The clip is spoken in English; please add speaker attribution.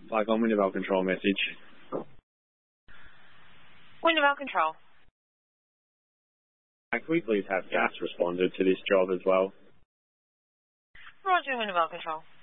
Speaker 1: Flag on Wintervale Control message.
Speaker 2: Wintervale Control.
Speaker 1: Can we please have gas responded to this job as well?
Speaker 2: Roger, Wintervale Control.